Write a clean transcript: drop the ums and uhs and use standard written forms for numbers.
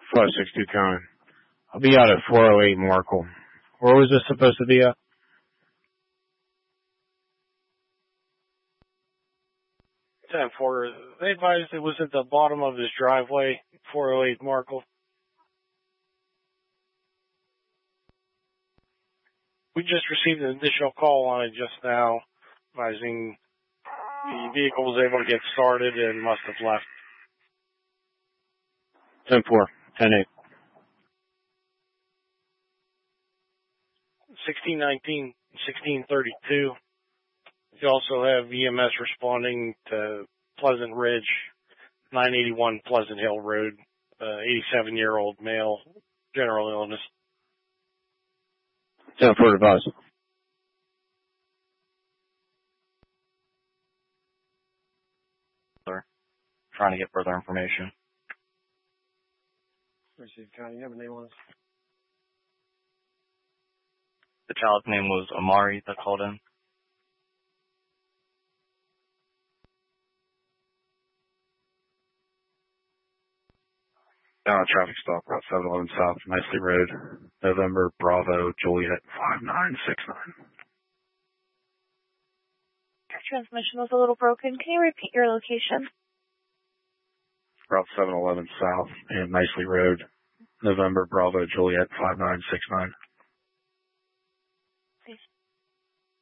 562 Conan. I'll be out at 408 Markle. Where was this supposed to be at? 10-4. They advised it was at the bottom of this driveway, 408 Markle. We just received an additional call on it just now, advising the vehicle was able to get started and must have left. 10-4, 10-8. 1619, 1632. You also have EMS responding to Pleasant Ridge, 981 Pleasant Hill Road, 87-year-old male, general illness. 10-4 advice. Trying to get further information. Receive County, you have a name on this? The child's name was Amari that called in. Traffic stop, Route 711 South, Nicely Road, November, Bravo, Juliet, 5969. Transmission was a little broken. Can you repeat your location? Route 711 South and Nicely Road, November, Bravo, Juliet, 5969.